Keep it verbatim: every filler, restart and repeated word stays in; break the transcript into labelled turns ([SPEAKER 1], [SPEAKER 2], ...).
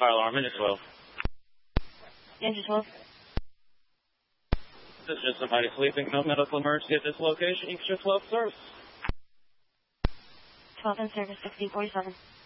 [SPEAKER 1] fire alarm, engine twelve.
[SPEAKER 2] Engine twelve.
[SPEAKER 1] This is somebody sleeping, no medical emergency at this location, extra twelve service.
[SPEAKER 2] twelve in service, sixteen forty-seven.